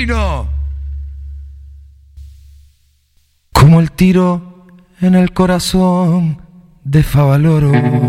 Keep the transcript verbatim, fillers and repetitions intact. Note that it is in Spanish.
Chino. Como el tiro en el corazón de Favaloro.